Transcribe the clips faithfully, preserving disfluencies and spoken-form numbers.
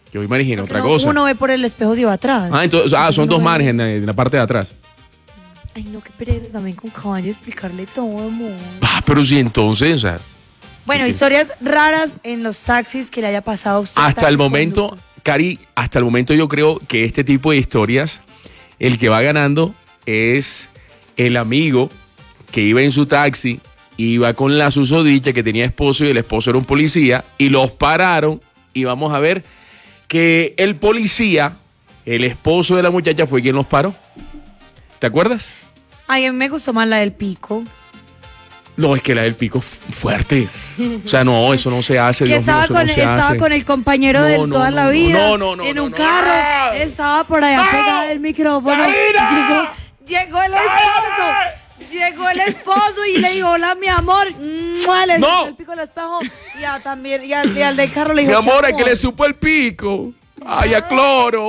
Yo me imaginé Porque otra no, cosa. Uno ve por el espejo si va atrás. Ah, entonces, ah, son dos manes en, en la parte de atrás. Ay, no, qué pereza también con caballo explicarle todo, amor. Ah, pero sí, entonces, o sea, Bueno, ¿qué? historias raras en los taxis que le haya pasado a usted. Hasta el taxis momento, conductor. Cari, hasta el momento yo creo que este tipo de historias, el que va ganando es el amigo que iba en su taxi, iba con la susodicha que tenía esposo y el esposo era un policía y los pararon y vamos a ver que el policía, el esposo de la muchacha fue quien los paró. ¿Te acuerdas? Ay, a mí me gustó más la del pico. No, es que la del pico fu- fuerte. O sea, no, eso no se hace. Que Dios mío, estaba, eso con, no se estaba hace. con el compañero No, de no, toda no, la no, vida. no, no, no, en no, un no. carro. ¡Ah! Estaba por allá ¡Ah! pegado el micrófono. ¡Karina! Llegó, llegó el esposo. Llegó el esposo y le dijo, hola, mi amor. ¡Mua! Le No. subió el pico al espejo. Y, a, también, y, al, y al del carro le Mi dijo, amor, "Chao, es que le supo el pico. Ay, a cloro.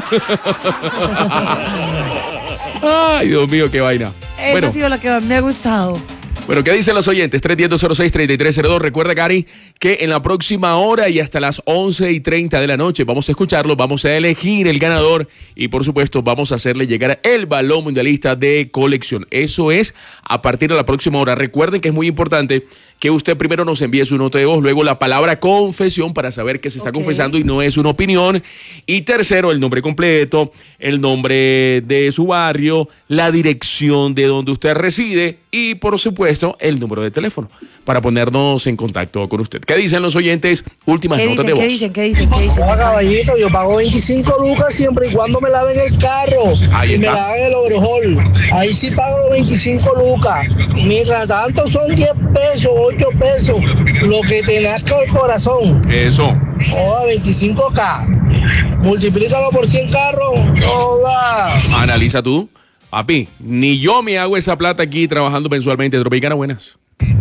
Ay, Dios mío, qué vaina. Esa Bueno, ha sido la que más me ha gustado. bueno, ¿qué dicen los oyentes? tres uno cero, cero seis, tres tres cero dos. Recuerda, Cari, que en la próxima hora y hasta las once y treinta de la noche vamos a escucharlo, vamos a elegir el ganador y, por supuesto, vamos a hacerle llegar el balón mundialista de colección. Eso es a partir de la próxima hora. Recuerden que es muy importante que usted primero nos envíe su nota de voz, luego la palabra confesión para saber que se está Ok. confesando y no es una opinión. Y tercero, el nombre completo, el nombre de su barrio, la dirección de donde usted reside y, por supuesto, el número de teléfono para ponernos en contacto con usted. ¿Qué dicen los oyentes? Últimas ¿Qué notas dicen? de ¿Qué voz. dicen? ¿Qué dicen? ¿Qué dicen? Oiga, caballito, yo pago veinticinco lucas siempre y cuando me laven el carro Ahí y me está. hagan el overhaul. Ahí sí pago los veinticinco lucas. Mientras tanto son diez pesos, ocho pesos, lo que te nazca el corazón. Eso. Oiga, veinticinco K. Multiplícalo por cien carros. Oiga. Analiza tú. Papi, ni yo me hago esa plata aquí trabajando mensualmente. Tropicana, buenas.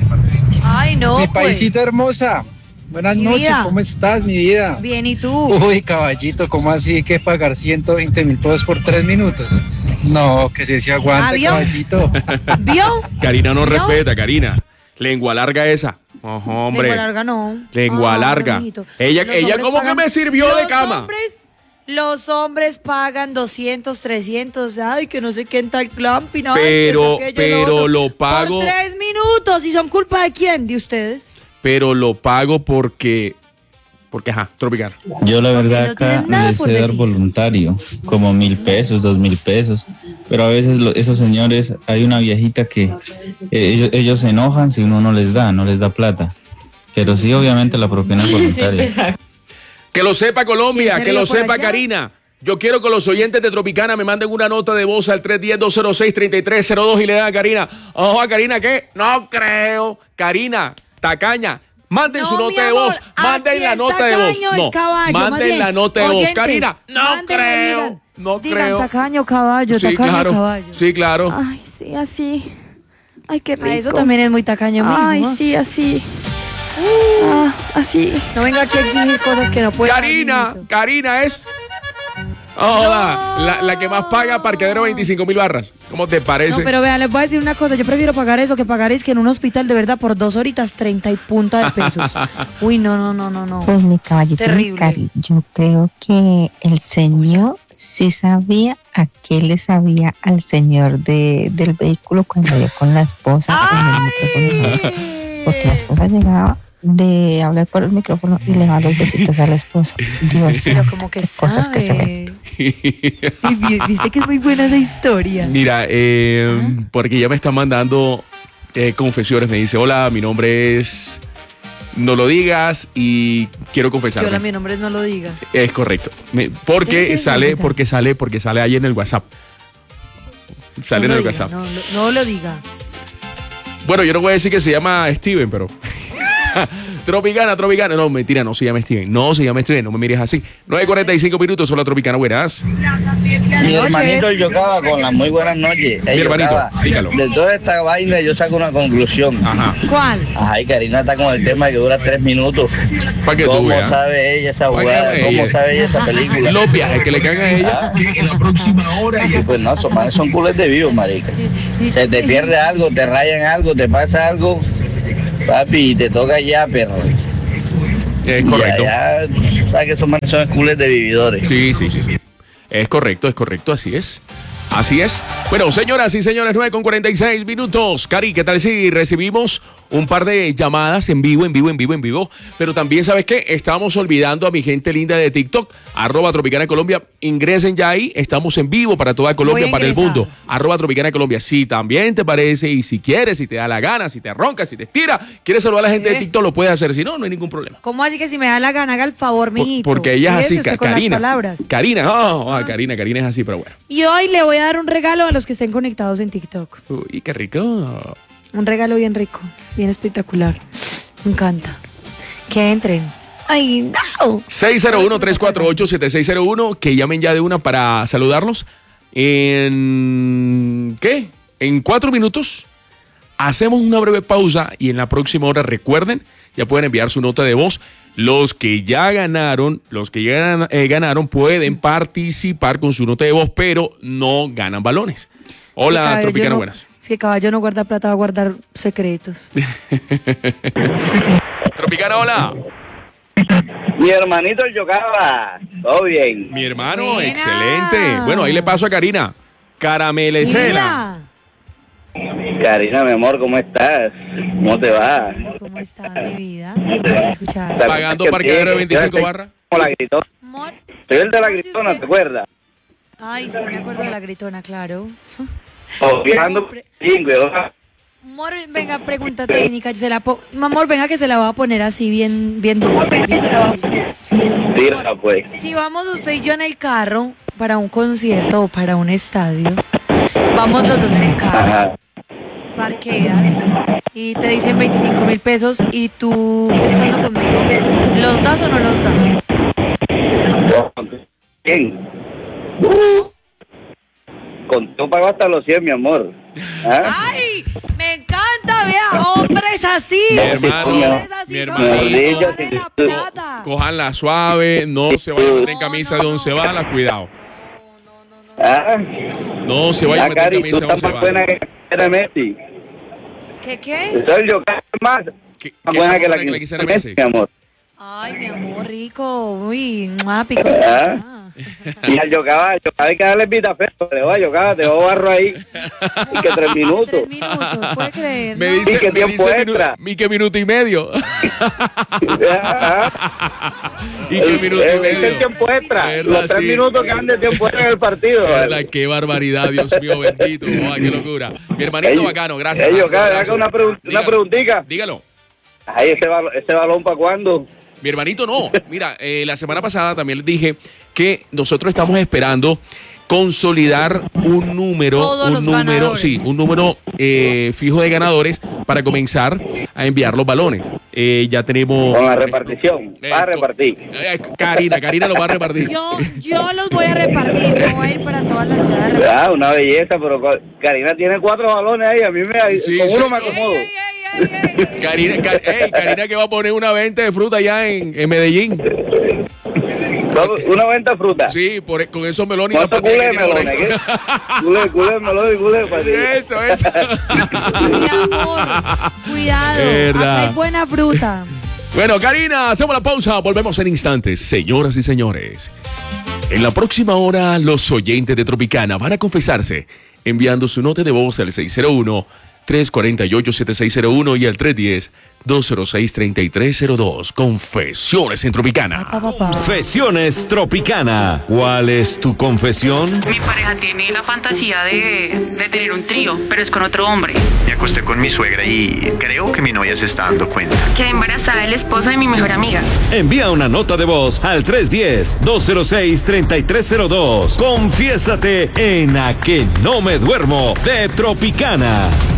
Ay, no, Mi pues. paisita hermosa, buenas Mi noches, vida. ¿cómo estás, mi vida? Bien, ¿y tú? Uy, caballito, ¿cómo así que pagar ciento veinte mil pesos por tres minutos? No, que se se aguante, ¿Ah, vio? caballito. ¿Vio? Karina no ¿No? respeta, Karina. Lengua larga esa. Ojo, hombre. Lengua larga no. Lengua Ah, larga. bonito. Ella, Los ella hombres como pagan- que me sirvió de los cama. Hombres, los hombres pagan doscientos, trescientos, ay, que no sé qué en tal clamping. ay, Pero- que aquello, pero otro. lo pago- Por tres minutos. ¿Y son culpa de quién? ¿De ustedes? Pero lo pago porque... Porque, ajá, Tropicana. Yo la Porque verdad no acá tienen nada les por sé dar decir. voluntario, como mil pesos, dos mil pesos, pero a veces lo- esos señores, hay una viejita que eh, ellos, ellos se enojan si uno no les da, no les da plata, pero sí obviamente la propina es voluntaria. Que lo sepa Colombia, ¿Quién se que ríe lo por sepa allá? Karina. Yo quiero que los oyentes de Tropicana me manden una nota de voz al tres uno cero, dos cero seis, tres tres cero dos y le dan a Karina. Ojo, a Karina, ¿qué? No creo. Karina, tacaña. Manden No, su mi nota de amor, voz. Manden aquí la el nota de voz. tacaño es No, caballo, más manden bien. la nota de voz. Oyentes, Karina, no mándenme, creo. digan, No digan, creo. tacaño caballo, Sí, tacaño claro. caballo. Sí, claro. Ay, sí, así. Ay, qué rico. Ah, eso también es muy tacaño mío. Ay, ¿no? sí, así. Ah, así. No venga aquí a exigir cosas que no puede. Karina, Karina es. Hola, No. la, la que más paga parqueadero veinticinco mil barras. ¿Cómo te parece? No, pero vean, les voy a decir una cosa. Yo prefiero pagar eso que pagar es que en un hospital de verdad por dos horitas treinta y punta de pesos. Uy, no, no, no, no, no. Pues mi caballito, Terrible. mi cari, yo creo que el señor sí sabía a qué le sabía al señor de, del vehículo cuando iba con la esposa en el micrófono. Porque la esposa llegaba de hablar por el micrófono y le daba los besitos a la esposa. Dios Pero mío, como que qué cosas que se ven. sabe. Y vi- Viste que es muy buena esa historia. Mira, eh, porque ya me están mandando eh, confesiones. Me dice, hola, mi nombre es... No lo digas y quiero confesarme. Hola, mi nombre es no lo digas. Es correcto. Me- ¿Qué porque quieres sale, confesar? porque sale, porque sale ahí en el WhatsApp. Sale no en el lo diga, WhatsApp. No, lo- no lo diga. Bueno, yo no voy a decir que se llama Steven, pero... Tropicana, Tropicana. No, mentira, no se llama Steven. No se llama Steven, no me mires así. nueve cuarenta y cinco minutos, solo Tropicana, buenas. Mi hermanito el Yocaba con las muy buenas noches. Mi Ey, hermanito, Yocaba, dígalo. de toda esta vaina yo saco una conclusión. Ajá. ¿Cuál? Ajá, y Karina está con el tema que dura tres minutos. Para que tú ¿Cómo veas. sabe ella esa Pa' que jugada? vea ¿Cómo ella. sabe ella esa película? Los viajes que le caen a ella. Ah, Pues no, esos manes son culos de vivo, marica. Se te pierde algo, te rayan algo, te pasa algo, papi, y te toca ya, perro. Es correcto. Ya, ya sabes que son manes son cules de vividores. Sí, sí, sí, sí. Es correcto, es correcto, así es. Así es. Bueno, señoras y señores, nueve con cuarenta y seis minutos. Cari, ¿qué tal si recibimos un par de llamadas en vivo, en vivo, en vivo, en vivo? Pero también, ¿sabes qué? Estamos olvidando a mi gente linda de TikTok, arroba Tropicana Colombia. Ingresen ya ahí, estamos en vivo para toda Colombia, para el mundo. Arroba Tropicana Colombia. Si también te parece y si quieres, si te da la gana, si te roncas, si te estira, quieres saludar a la gente ¿Eh? de TikTok, lo puedes hacer. Si no, no hay ningún problema. ¿Cómo así que si me da la gana, haga el favor, mijito? Por- porque ella es así, Fíjese usted Ca- con las Karina. palabras. Karina, oh, ah, Karina, Karina es así, pero bueno. Y hoy le voy a dar un regalo a los que estén conectados en TikTok. Uy, qué rico. Un regalo bien rico, bien espectacular. Me encanta. Que entren. ¡Ay, no! seis cero uno, tres cuatro ocho, siete seis cero uno, que llamen ya de una para saludarlos. En... ¿Qué? En cuatro minutos hacemos una breve pausa y en la próxima hora, recuerden, ya pueden enviar su nota de voz. Los que ya ganaron, los que ya gan- eh, ganaron pueden participar con su nota de voz, pero no ganan balones. Hola, Caballo Tropicana, no- buenas. Es que caballo no guarda plata, va a guardar secretos. Tropicana, hola. Mi hermanito el Yocaba, todo bien. Mi hermano, Buena. excelente. Bueno, ahí le paso a Karina. Caramelecela. Mira, Karina, mi amor, ¿cómo estás? ¿Cómo te va? ¿cómo estás, mi vida? ¿Te puedo escuchar? Pagando parqueadero de veinticinco barras. Como la gritona. Amor. Soy el de la Por si gritona, usted- ¿te acuerdas? Ay, sí, me acuerdo de la gritona, claro. O viajando Pre- cinco, ¿verdad? Amor, venga, pregunta técnica. Se la po- Amor, venga que se la voy a poner así bien, bien duro, bien difícil. Tira, pues. Si vamos usted y yo en el carro para un concierto o para un estadio, vamos los dos en el carro, Ajá. parqueas y te dicen veinticinco mil pesos y tú estando conmigo, ¿los das o no los das? ¿Quién? Contigo pago hasta los cien, mi amor. ¿Ah? ¡Ay! ¡Me encanta! Vea, hombres así. Mi hermano, hombres así mi son hermanito. los que valen la plata. Cojanla suave, no se vayan a meter en camisa de once balas, cuidado. ¿Ah? No se vayan a Ah, meter en Cari, tú camisa de estás once más buena balas. que la Messi. ¿Qué qué? Soy yo, más. ¿Qué, Más qué buena es que la que que le quisiera Messi? mi amor. Ay, mi amor, rico. Uy, mua, pico. ¿Ah? Ah. Y al Yocaba, Yocaba hay que darle pita feo. Le voy a Yocaba, te voy a barro ahí. Y que tres minutos. Tres minutos, puede creer. Me ¿no? dice, ¿Y qué me tiempo dice extra? minu- mi que minuto y medio. Ah, y que minuto y el, el, medio. el tiempo extra. ¿Verdad? Los tres Sí. minutos que han de tiempo extra en el partido. ¿Verdad? ¿vale? Qué barbaridad, Dios mío, bendito. Ay, qué locura. Mi hermanito Ey, bacano, gracias. ey, Un Yocaba, abrazo. haga una, pregun- una Dígalo. preguntita. Dígalo. Ay, ese, bal ese balón para cuándo. Mi hermanito no. Mira, eh, la semana pasada también les dije que nosotros estamos esperando consolidar un número, Todos un los número, ganadores. sí, un número eh, fijo de ganadores para comenzar a enviar los balones. Eh, ya tenemos Con la repartición. Eh, Va a con- repartir. eh, Karina, Karina lo va a repartir. Yo, yo los voy a repartir, no voy a ir para todas las ciudades. Ah, una belleza, pero co- Karina tiene cuatro balones ahí. A mí me, Sí, con sí. uno me Ey, acomodo. ey, ey, ey, ey. Karina, Ka- ey, Karina que va a poner una venta de fruta allá en, en Medellín. Vamos, Una venta de fruta. Sí, por, con esos melones. y ¿Cuántos las culés de patillas que melones? tiene ¿Qué? por Culé, culé, melón y culé, ahí. patilla. Eso, eso. Mi amor, cuidado, Verdad. acá hay buena fruta. Bueno, Karina, hacemos la pausa. Volvemos en instantes, señoras y señores. En la próxima hora, los oyentes de Tropicana van a confesarse enviando su nota de voz al seis cero uno, tres cuatro ocho, siete seis cero uno y al tres uno cero, dos cero seis, tres tres cero dos. Confesiones en Tropicana. Pa, pa, pa. Confesiones Tropicana. ¿Cuál es tu confesión? Mi pareja tiene la fantasía de, de tener un trío, pero es con otro hombre. Me acosté con mi suegra y creo que mi novia se está dando cuenta. Quedé embarazada del esposo de mi mejor amiga. Envía una nota de voz al tres uno cero, dos cero seis, tres tres cero dos. Confiésate en A Que No Me Duermo de Tropicana.